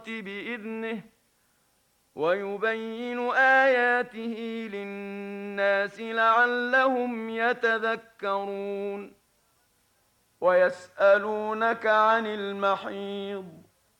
بإذنه ويبين آياته للناس لعلهم يتذكرون. ويسألونك عن المحيض